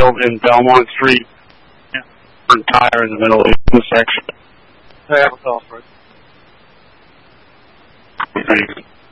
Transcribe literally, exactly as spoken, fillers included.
field in Belmont Street. Yeah. Tire in the middle of the section. I have a call for it. Thanks.